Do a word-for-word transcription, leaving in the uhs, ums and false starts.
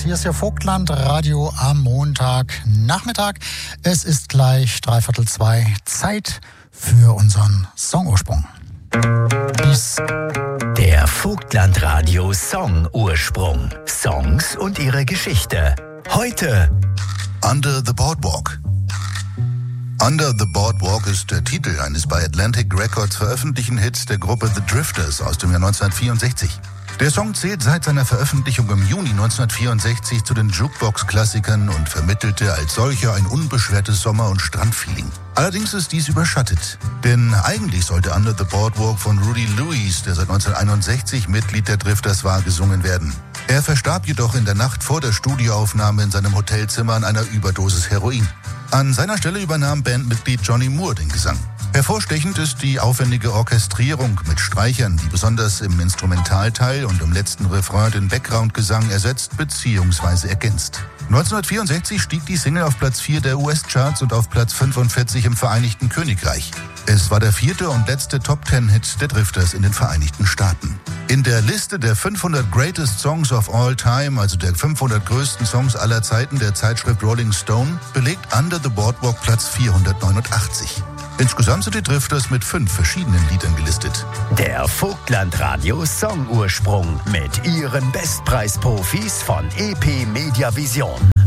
Hier ist Ihr Vogtland-Radio am Montagnachmittag. Es ist gleich dreiviertel zwei. Zeit für unseren Songursprung. Dies Der Vogtland-Radio Songursprung. Songs und ihre Geschichte. Heute Under the Boardwalk. Under the Boardwalk ist der Titel eines bei Atlantic Records veröffentlichten Hits der Gruppe The Drifters aus dem Jahr neunzehnhundertvierundsechzig. Der Song zählt seit seiner Veröffentlichung im Juni neunzehnhundertvierundsechzig zu den Jukebox-Klassikern und vermittelte als solcher ein unbeschwertes Sommer- und Strandfeeling. Allerdings ist dies überschattet, denn eigentlich sollte Under the Boardwalk von Rudy Lewis, der seit neunzehnhunderteinundsechzig Mitglied der Drifters war, gesungen werden. Er verstarb jedoch in der Nacht vor der Studioaufnahme in seinem Hotelzimmer an einer Überdosis Heroin. An seiner Stelle übernahm Bandmitglied Johnny Moore den Gesang. Hervorstechend ist die aufwendige Orchestrierung mit Streichern, die besonders im Instrumentalteil und im letzten Refrain den Background-Gesang ersetzt bzw. ergänzt. neunzehnhundertvierundsechzig stieg die Single auf Platz vier der U S-Charts und auf Platz fünfundvierzig im Vereinigten Königreich. Es war der vierte und letzte Top-Ten-Hit der Drifters in den Vereinigten Staaten. In der Liste der fünfhundert Greatest Songs of All Time, also der fünfhundert größten Songs aller Zeiten der Zeitschrift Rolling Stone, belegt Under the Boardwalk Platz vierhundertneunundachtzig. Insgesamt sind die Drifters mit fünf verschiedenen Liedern gelistet. der Vogtland-Radio Songursprung mit ihren Bestpreisprofis von E P Media Vision.